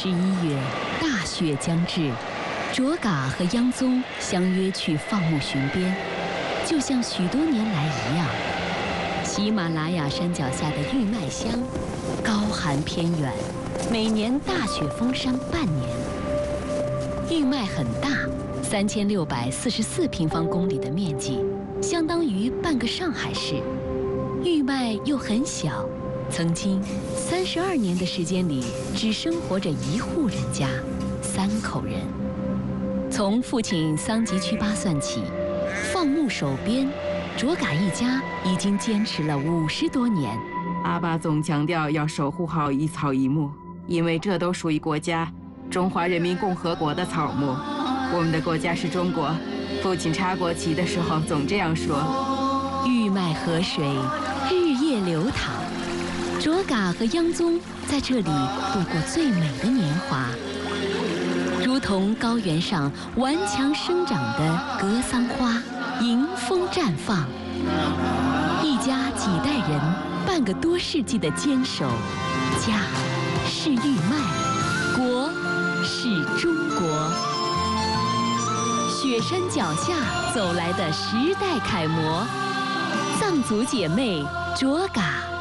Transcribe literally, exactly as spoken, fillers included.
十一月，大雪将至，卓嘎和央宗相约去放牧巡边，就像许多年来一样。喜马拉雅山脚下的玉麦乡，高寒偏远，每年大雪封山半年。玉麦很大，三千六百四十四平方公里的面积，相当于半个上海市。玉麦又很小，曾经三十二年的时间里，只生活着一户人家，三口人。从父亲桑吉曲巴算起，放牧守边，卓嘎一家已经坚持了五十多年。 阿爸总强调要守护好一草一木，因为这都属于国家中华人民共和国的草木。我们的国家是中国，父亲插国旗的时候总这样说。 玉麦河水日夜流淌，卓嘎和央宗在这里度过最美的年华，如同高原上顽强生长的格桑花，迎风绽放。一家几代人，半个多世纪的坚守，家是玉麦，国是中国。雪山脚下走来的时代楷模，藏族姐妹卓嘎。